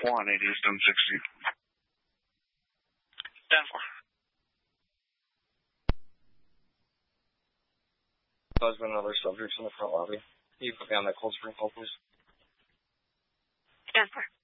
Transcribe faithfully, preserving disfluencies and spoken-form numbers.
one eighty seven sixty. ten four. There's been another subject in the front lobby. Can you put me on that Cold Spring call, please? ten four.